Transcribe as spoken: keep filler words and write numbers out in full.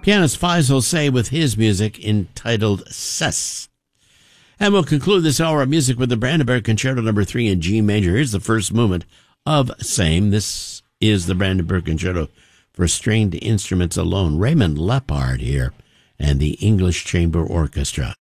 Pianist Faisal Say with his music entitled Ses. And we'll conclude this hour of music with the Brandenburg Concerto number three in G major. Here's the first movement of Same. This is the Brandenburg Concerto for stringed instruments alone. Raymond Lepard here and the English Chamber Orchestra.